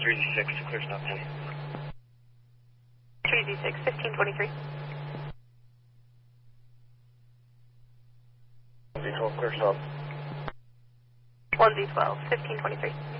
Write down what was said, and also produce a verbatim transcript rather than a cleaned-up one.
three Z six, clear stop ten. three Z six, fifteen twenty-three. one Z twelve, clear stop. one Z twelve, fifteen twenty-three.